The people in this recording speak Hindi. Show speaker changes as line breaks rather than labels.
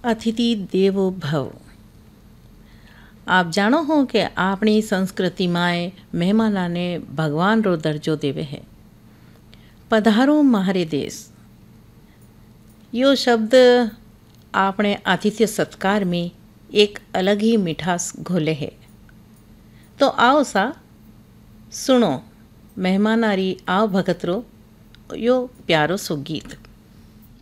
अतिथि देवो भव। आप जाणो हो कि अपनी संस्कृति में मेहमाना ने भगवान रो दर्जो देवे है। पधारो मारे देश, यो शब्द आपने आतिथ्य सत्कार में एक अलग ही मिठास घोले है। तो आओ सा सुनो मेहमानारी आओ भगत रो यो प्यारो सो गीत।